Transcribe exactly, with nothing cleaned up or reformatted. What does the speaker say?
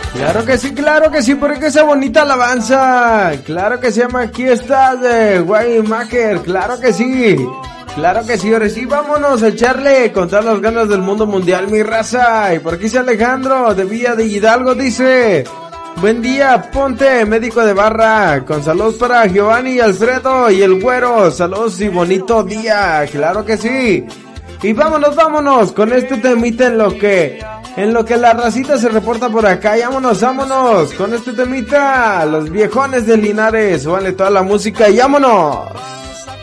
Claro que sí, claro que sí, porque esa bonita alabanza. Claro que se llama Aquí estás de Guaymaker, claro que sí. Claro que sí, ahora sí, vámonos a echarle con todas las ganas del mundo mundial, mi raza. Y por aquí dice Alejandro de Villa de Hidalgo, dice: buen día, ponte médico de barra, con saludos para Giovanni y Alfredo y el güero, saludos y bonito día, claro que sí. Y vámonos, vámonos, con este temita en lo que, en lo que la racita se reporta por acá, y vámonos, vámonos, con este temita, los viejones de Linares, vale toda la música y vámonos.